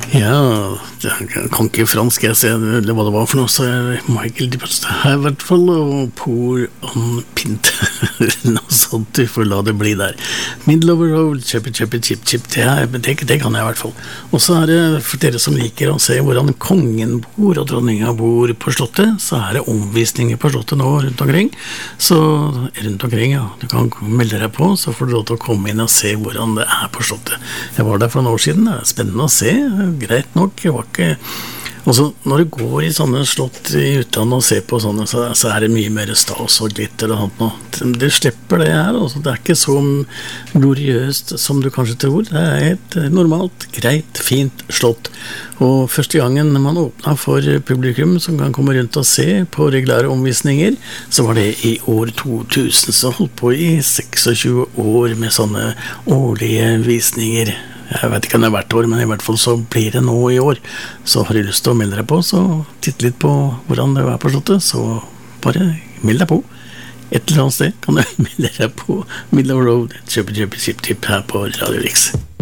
Ja, jeg kan ikke fransk, jeg ser eller hva det var for noe, så Michael Dippost her i hvert fall, og Pour en Pint, noe sånt, du får la det bli der. Middle of the road, chippy, chippy, chip, chip, det kan jeg i hvert fall. Og så det, for dere som liker å se hvordan kongen bor og dronninga bor på slottet, så det omvisninger på slottet nå rundt omkring, så rundt omkring, ja, du kan melde deg på, så får du lov til å komme inn og se hvordan det på slottet. Jeg var der for noen år siden, det spennende å se, greit nok, det var ikke også når du går i sånne slott i utlandet og ser på sånne, så det mye mer stas og glitter og sånt nå. Det slipper det her, altså. Det ikke så gloriøst som du kanskje tror. Det et normalt, greit, fint slott. Og første gangen man åpnet for publikum som kan komme rundt og se på regulære omvisninger, så var det i år 2000, så holdt på i 26 år med sånne årlige visninger. Jeg vet ikke om det hvert år, men i hvert fall så blir det nå i år. Så har du lyst til å melde deg på, så titt litt på hvordan det på slottet, så bare meld deg på. Et eller annet sted kan du melde deg på Middle of the Road, Chip, her på Radio Rix.